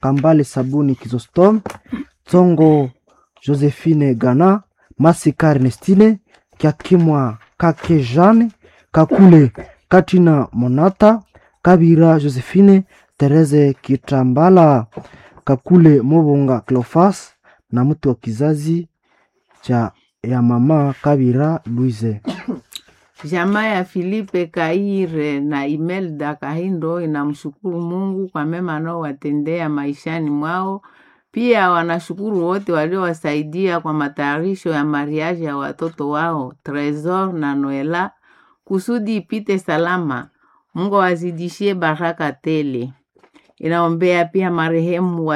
Kambale Sabuni Kizostom, Tsongo Josephine Gana, Masika Ernestine, Kiakimwa Kake Jeanne, Kakule Katina Monata, Kabira Josephine, Tereze Kitambala, Kakule Mobonga Clofas na mtu wa kizazi cha ya mama Kabira Louise. Jamaa ya Filipe Kaire na Imelda Kahindo inamshukuru Mungu kwa mema anaowatendea maishani mwao. Pia wanashukuru wote waliowasaidia kwa matayarisho ya mariaji ya watoto wao Tresor na Noela kusudi ipite salama. Mungu wazidishie baraka tele. Inaombea pia marehemu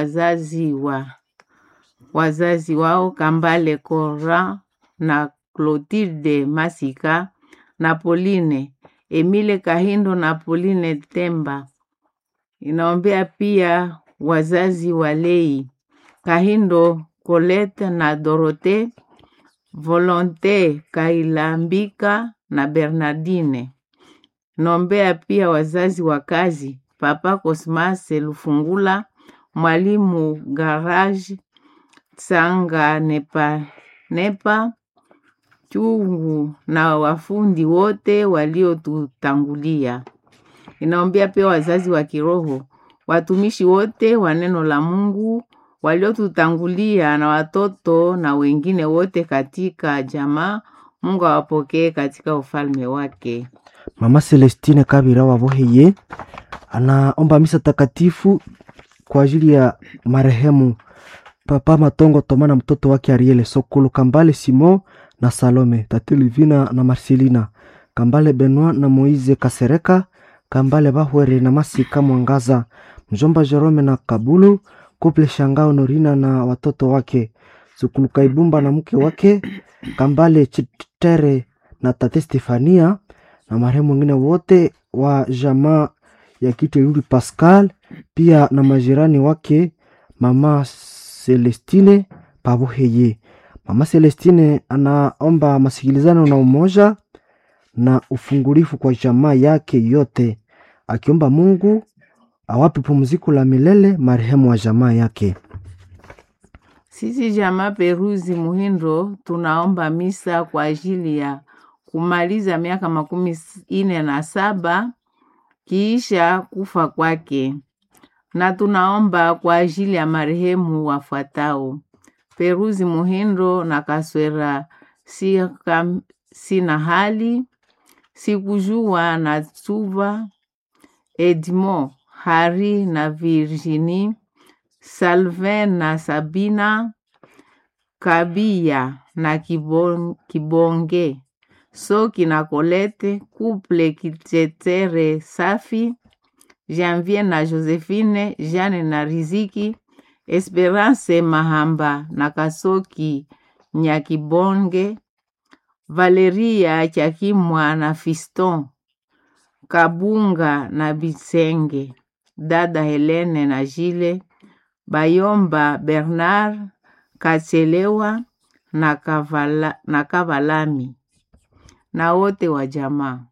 wazazi wao Kambale Kora na Clotilde Masika na Pauline, Emile Kahindo na Pauline Temba. Inaombea pia wazazi walei Kahindo Colette na Dorothée, Volonté Kailambika na Bernardine. Inaombea pia wazazi wa kazi Papa Cosmas Lufungula, Mwalimu Garage Sanga Nepa Chungu na wafundi wote waliotutangulia. Inaombea pia wazazi wa kiroho, watumishi wote wa neno la Mungu waliotutangulia na watoto na wengine wote katika jamaa. Mungu awapokee katika ufalme wake. Mama Celestine Kabira Waboheye anaomba misa takatifu kwa ajili ya marehemu Papa Matongo Tomana, mtoto wake Ariele Sokolo, Kambale Simo na Salome, Tati Livina na Marcelina, Kambale Benoit na Moize Kasereka, Kambale Bahwere na Masika Mwangaza, mjomba Jerome na Kabulu, Couple Shangao Norina na watoto wake, Sukulu Kaibumba na mke wake, Kambale Chitere na Tate Stefania na marehemu wengine wote wa jamaa ya Kite Yuri Pascal, pia na majirani wake Mama Celestine Pabuheye. Mama Celestine anaomba masikilizano na umoja na ufungulifu kwa jamaa yake yote, akiomba Mungu awape pumziko la milele marehemu wa jamaa yake. Sisi jamaa Peruzi Muhindo tunaomba misa kwa ajili ya kumaliza miaka 47 kiisha kufa kwake. Na tunaomba kwa ajili ya marehemu wafuatao: Peruzi Muhindo na Kaswera Sina Hali, Sikujua na Tsuva, Edmond Hari na Virginie, Salven na Sabina, Kabia na Kibonge, Soki na Colette, Couple Kitetere Safi, Janvier na Josephine, Jeanne na Riziki, Esperance Mahamba na Kasoki Nyakibonge, Valeria Chakimwa na Fiston, Kabunga na Bisenge, Dada Helene na Jile, Bayomba Bernard, Kachelewa na Kavalami na wote wa jamaa.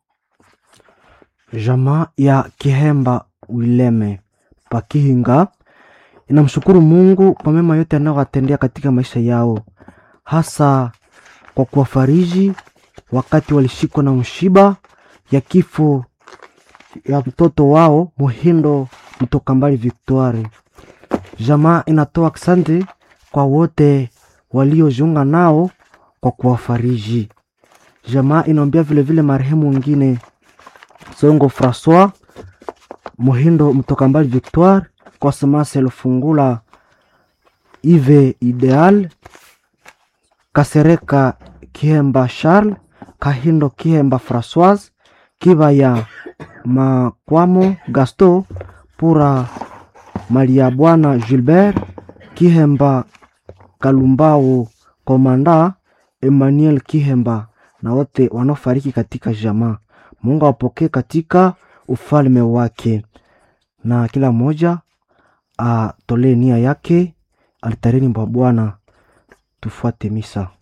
Jamaa ya Kihemba Wileme Pakihinga inamshukuru Mungu kwa mema yote anayowatendea katika maisha yao, hasa kwa kuwafariji wakati walishikwa na mshiba ya kifo ya mtoto wao Muhindo Mtokambali Victoire. Jamaa inatoa asante kwa wote waliojiunga nao kwa kuwafariji. Jamaa inaombea vile marehemu wengine Songo François, Muhindo Mtokambali Victoire, Cosmas Lufungula, Ive Ideal, Kasereka Kihemba Charles, Kahindo Kihemba Françoise, Kibaya Makwamo Gaston, Pura Maria Bwana Gilbert, Kihemba Kalumbao Komanda, Emmanuel Kihemba na wote wanaofariki katika jamaa. Mungu awapokee katika ufalme wake, na kila mmoja atolee nia yake altarini mwa Bwana. Tufuate misa.